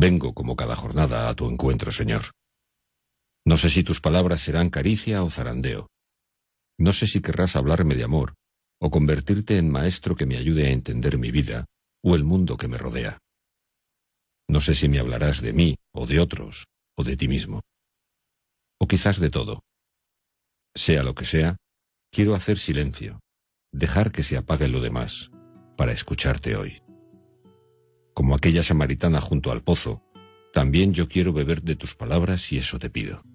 Vengo como cada jornada a tu encuentro, Señor. No sé si tus palabras serán caricia o zarandeo. No sé si querrás hablarme de amor, o convertirte en maestro que me ayude a entender mi vida, o el mundo que me rodea. No sé si me hablarás de mí, o de otros, o de ti mismo. O quizás de todo. Sea lo que sea, quiero hacer silencio, dejar que se apague lo demás, para escucharte hoy. Como aquella samaritana junto al pozo, también yo quiero beber de tus palabras y eso te pido.